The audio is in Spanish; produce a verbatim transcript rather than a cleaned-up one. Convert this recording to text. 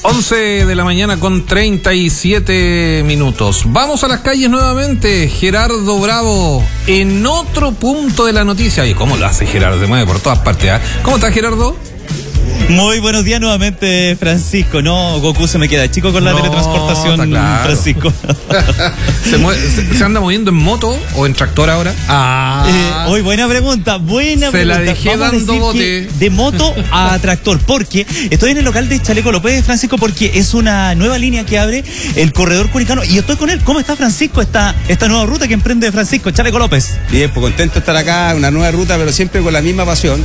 once de la mañana con treinta y siete minutos. Vamos a las calles nuevamente. Gerardo Bravo en otro punto de la noticia. ¿Y cómo lo hace Gerardo? Se mueve por todas partes, ¿eh? ¿Cómo estás, Gerardo? Muy buenos días nuevamente, Francisco. No, Goku se me queda chico con la no, teletransportación, claro. Francisco. ¿Se, mueve, se, ¿Se anda moviendo en moto o en tractor ahora? Ah. Eh, hoy buena pregunta, buena se pregunta. Se la dejé Vamos dando bote. De moto a tractor, porque estoy en el local de Chaleco López, Francisco, porque es una nueva línea que abre el corredor curicano y estoy con él. ¿Cómo está, Francisco, esta, esta nueva ruta que emprende Francisco Chaleco López? Bien, pues contento de estar acá, una nueva ruta, pero siempre con la misma pasión.